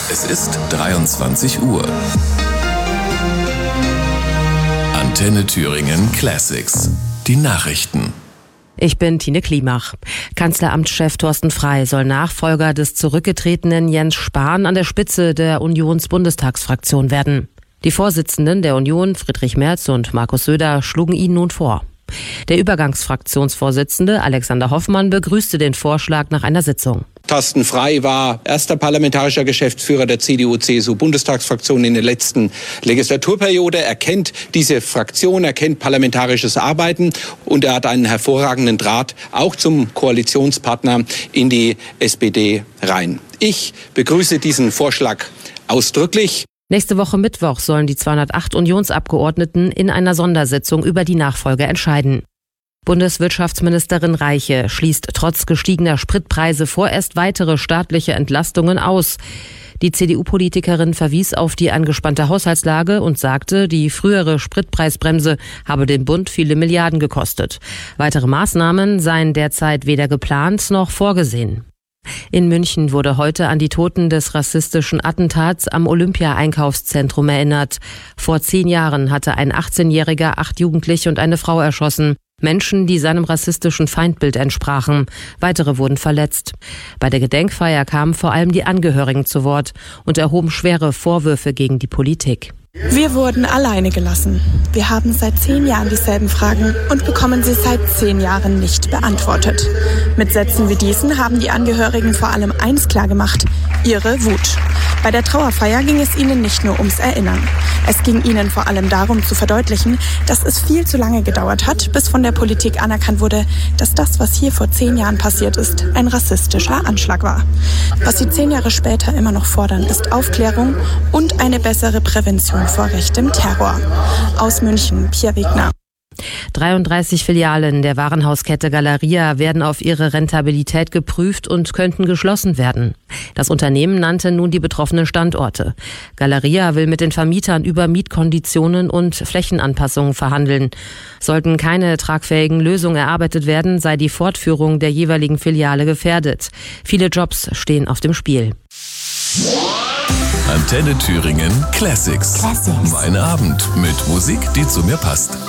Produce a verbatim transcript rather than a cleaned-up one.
Es ist dreiundzwanzig Uhr. Antenne Thüringen Classics. Die Nachrichten. Ich bin Tine Klimach. Kanzleramtschef Thorsten Frey soll Nachfolger des zurückgetretenen Jens Spahn an der Spitze der Unions-Bundestagsfraktion werden. Die Vorsitzenden der Union, Friedrich Merz und Markus Söder, schlugen ihn nun vor. Der Übergangsfraktionsvorsitzende Alexander Hoffmann begrüßte den Vorschlag nach einer Sitzung. Thorsten Frey war erster parlamentarischer Geschäftsführer der C D U C S U-Bundestagsfraktion in der letzten Legislaturperiode. Er kennt diese Fraktion, er kennt parlamentarisches Arbeiten und er hat einen hervorragenden Draht auch zum Koalitionspartner in die S P D rein. Ich begrüße diesen Vorschlag ausdrücklich. Nächste Woche Mittwoch sollen die zweihundertacht Unionsabgeordneten in einer Sondersitzung über die Nachfolge entscheiden. Bundeswirtschaftsministerin Reiche schließt trotz gestiegener Spritpreise vorerst weitere staatliche Entlastungen aus. Die C D U-Politikerin verwies auf die angespannte Haushaltslage und sagte, die frühere Spritpreisbremse habe den Bund viele Milliarden gekostet. Weitere Maßnahmen seien derzeit weder geplant noch vorgesehen. In München wurde heute an die Toten des rassistischen Attentats am Olympia-Einkaufszentrum erinnert. Vor zehn Jahren hatte ein achtzehnjähriger acht Jugendliche und eine Frau erschossen. Menschen, die seinem rassistischen Feindbild entsprachen. Weitere wurden verletzt. Bei der Gedenkfeier kamen vor allem die Angehörigen zu Wort und erhoben schwere Vorwürfe gegen die Politik. Wir wurden alleine gelassen. Wir haben seit zehn Jahren dieselben Fragen und bekommen sie seit zehn Jahren nicht beantwortet. Mit Sätzen wie diesen haben die Angehörigen vor allem eins klargemacht: ihre Wut. Bei der Trauerfeier ging es ihnen nicht nur ums Erinnern. Es ging ihnen vor allem darum zu verdeutlichen, dass es viel zu lange gedauert hat, bis von der Politik anerkannt wurde, dass das, was hier vor zehn Jahren passiert ist, ein rassistischer Anschlag war. Was sie zehn Jahre später immer noch fordern, ist Aufklärung und eine bessere Prävention vor rechtem Terror. Aus München, Pia Wegner. dreiunddreißig Filialen der Warenhauskette Galeria werden auf ihre Rentabilität geprüft und könnten geschlossen werden. Das Unternehmen nannte nun die betroffenen Standorte. Galeria will mit den Vermietern über Mietkonditionen und Flächenanpassungen verhandeln. Sollten keine tragfähigen Lösungen erarbeitet werden, sei die Fortführung der jeweiligen Filiale gefährdet. Viele Jobs stehen auf dem Spiel. Antenne Thüringen Classics. Classics. Mein Abend mit Musik, die zu mir passt.